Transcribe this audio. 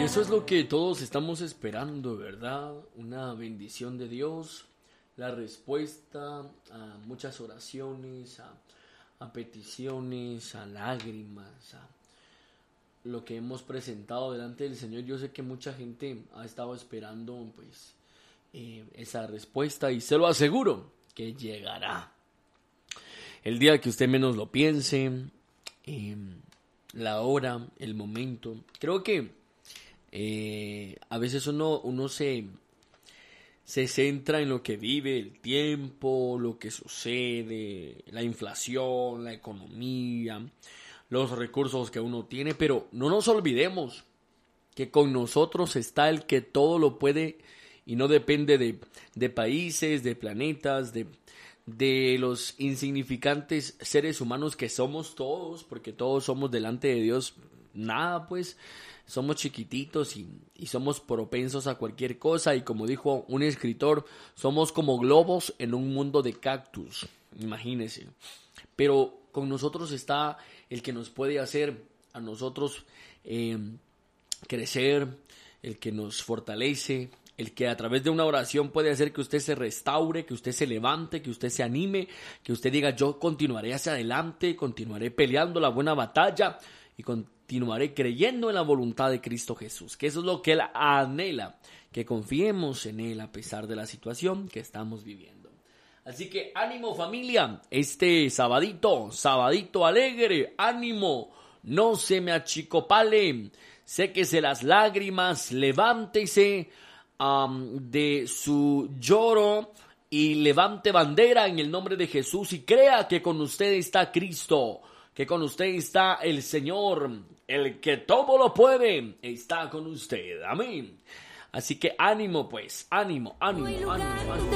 eso es lo que todos estamos esperando, ¿verdad? Una bendición de Dios, la respuesta a muchas oraciones, a peticiones, a lágrimas, a lo que hemos presentado delante del Señor. Yo sé que mucha gente ha estado esperando pues esa respuesta, y se lo aseguro que llegará. El día que usted menos lo piense, la hora, el momento. Creo que a veces uno se centra en lo que vive, el tiempo, lo que sucede, la inflación, la economía, los recursos que uno tiene, pero no nos olvidemos que con nosotros está el que todo lo puede y no depende de países, de planetas, de los insignificantes seres humanos que somos todos, porque todos somos delante de Dios nada, pues somos chiquititos y somos propensos a cualquier cosa, y como dijo un escritor, somos como globos en un mundo de cactus, imagínense. Pero con nosotros está el que nos puede hacer a nosotros crecer, el que nos fortalece, el que a través de una oración puede hacer que usted se restaure, que usted se levante, que usted se anime, que usted diga: yo continuaré hacia adelante, continuaré peleando la buena batalla y continuaré creyendo en la voluntad de Cristo Jesús, que eso es lo que Él anhela, que confiemos en Él a pesar de la situación que estamos viviendo. Así que ánimo, familia, este sabadito alegre, ánimo, no se me achicopale, séquese las lágrimas, levántese de su lloro y levante bandera en el nombre de Jesús y crea que con usted está Cristo, que con usted está el Señor, el que todo lo puede, está con usted. Amén. Así que ánimo, pues, ánimo.